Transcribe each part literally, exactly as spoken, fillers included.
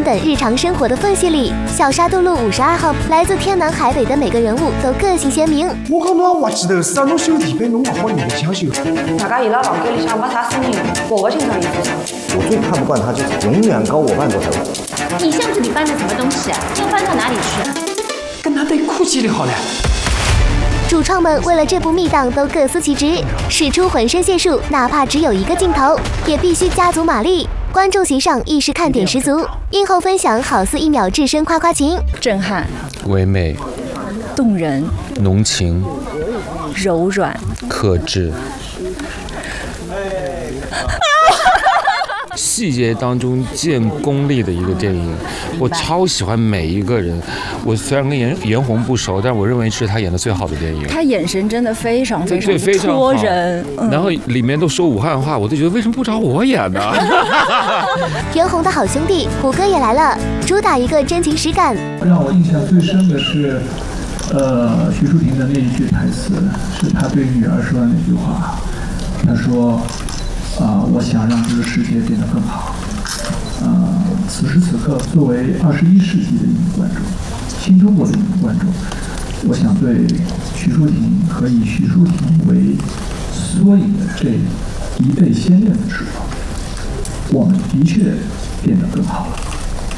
等日常生活的缝隙里，小沙渡路五十二号，来自天南海北的每个人物都个性鲜明。 我讲侬滑稽头是啊，侬修地板侬勿好勉强修。 大家伊拉房间里向没啥声音，搞不清爽伊做啥。 我最看不惯他就是永远高我半个头。 你箱子里搬的什么东西啊？又搬到哪里去？ 跟他对哭起来好了。 主创们为了这部密档都各司其职，使出浑身解数，哪怕只有一个镜头，也必须加足马力。观众席上亦是看点十足，映后分享好似一秒置身夸夸情， 震撼、 唯美、 动人、 浓情、 柔软、 克制。细节当中见功力的一个电影，我超喜欢每一个人。我虽然跟严严红不熟，但我认为是他演的最好的电影。 他眼神真的非常非常非常戳人、嗯， 然后里面都说武汉话，我都觉得为什么不找我演呢？ 严红的好兄弟胡歌也来了，主打一个真情实感。 让我印象最深的是，呃，徐淑婷的那一句台词，是他对女儿说的那句话，他说。啊、呃，我想让这个世界变得更好。呃，此时此刻，作为二十一世纪的一名观众，新中国的一名观众，我想对徐淑婷和以徐淑婷为缩影的这一辈先烈们说，我们的确变得更好了。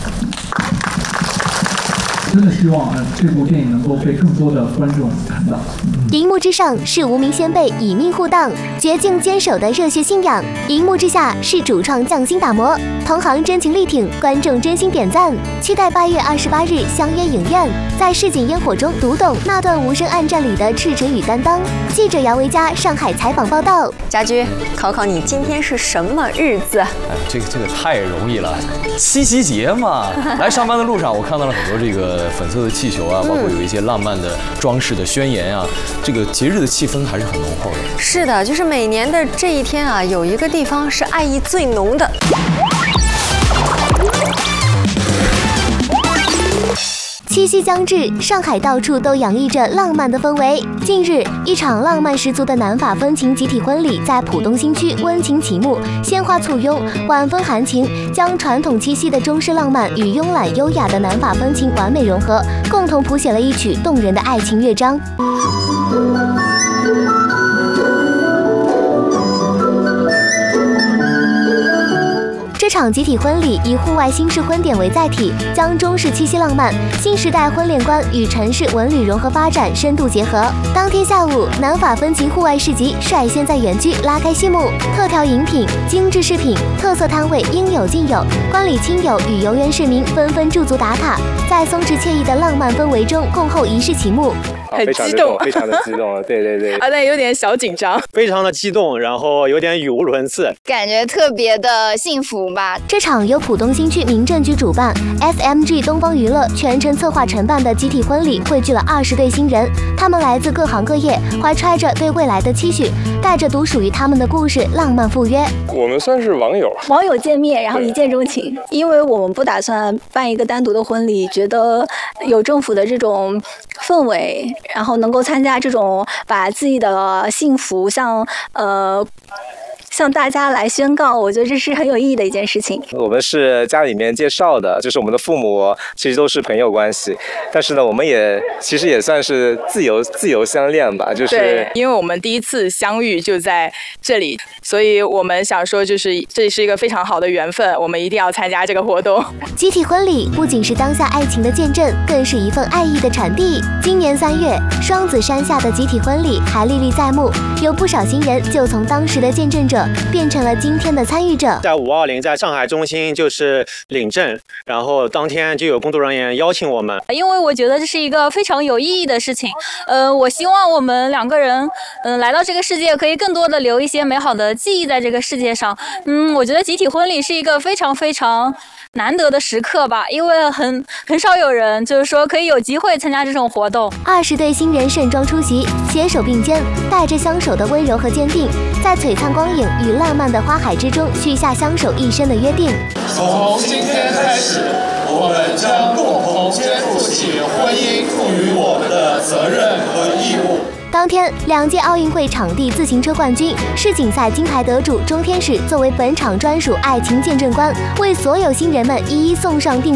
真的希望呃这部电影能够被更多的观众看到。 荧幕之上是无名先辈以命护档，绝境坚守的热血信仰；荧幕之下是主创匠心打磨，同行真情力挺，观众真心点赞。期待八月二十八日相约影院，在市井烟火中读懂那段无声暗战里的赤诚与担当。记者姚维佳上海采访报道。 家驹，考考你，今天是什么日子？哎， 这个这个太容易了，七夕节嘛。来上班的路上，我看到了很多这个粉色的气球啊，包括有一些浪漫的装饰的宣言啊，这个节日的气氛还是很浓厚的。 是的，就是每年的这一天啊，有一个地方是爱意最浓的。 七夕将至，上海到处都洋溢着浪漫的氛围。近日，一场浪漫十足的南法风情集体婚礼在浦东新区温情启幕，鲜花簇拥，晚风含情，将传统七夕的中式浪漫与慵懒优雅的南法风情完美融合，共同谱写了一曲动人的爱情乐章。这场集体婚礼以户外新式婚典为载体，将中式七夕浪漫、新时代婚恋观与城市文旅融合发展深度结合。当天下午，南法风情户外市集率先在园区拉开序幕，特调饮品、精致饰品、特色摊位应有尽有，观礼亲友与游园市民纷纷驻足打卡，在松弛惬意的浪漫氛围中恭候仪式启幕。 很激动，非常的激动，对对对， 啊，但有点小紧张， 非常的激动，然后有点语无伦次， 感觉特别的幸福吧。 这场由浦东新区民政局主办 ，S M G 东方娱乐全程策划承办的集体婚礼，汇聚了二十对新人，他们来自各行各业，怀揣着对未来的期许，带着独属于他们的故事，浪漫赴约。 我们算是网友， 网友见面，然后一见钟情，因为我们不打算办一个单独的婚礼，觉得有政府的这种氛围。然后能够参加这种把自己的幸福向呃向大家来宣告，我觉得这是很有意义的一件事情。 我们是家里面介绍的，就是我们的父母其实都是朋友关系，但是呢，我们也其实也算是自由自由相恋吧，就是对，因为我们第一次相遇就在这里，所以我们想说，就是这是一个非常好的缘分，我们一定要参加这个活动。 集体婚礼不仅是当下爱情的见证，更是一份爱意的传递。今年三月，双子山下的集体婚礼还历历在目，有不少新人就从当时的见证者变成了今天的参与者。 在五二零在上海中心就是领证，然后当天就有工作人员邀请我们， 因为我觉得这是一个非常有意义的事情。呃，我希望我们两个人，嗯、呃，来到这个世界，可以更多的留一些美好的记忆在这个世界上。嗯，我觉得集体婚礼是一个非常非常难得的时刻吧，因为很很少有人就是说可以有机会参加这种活动。 二十对新人盛装出席，携手并肩，带着相守的温柔和坚定，在璀璨光影与浪漫的花海之中许下相守一生的约定。 从今天开始，我们将共同肩负起婚姻赋予我们的责任和义务。 当天，两届奥运会场地自行车冠军、世锦赛金牌得主钟天使作为本场专属爱情见证官，为所有新人们一一送上订